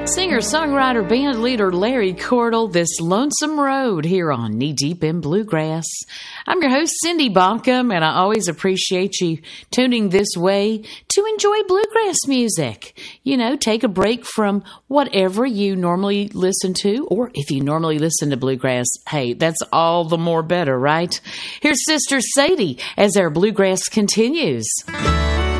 Singer-songwriter band leader Larry Cordell, This Lonesome Road, here on Knee Deep in Bluegrass. I'm your host, Cindy Bonkum, and I always appreciate you tuning this way to enjoy bluegrass music. You know, take a break from whatever you normally listen to, or if you normally listen to bluegrass, hey, that's all the more better, right? Here's Sister Sadie as our bluegrass continues.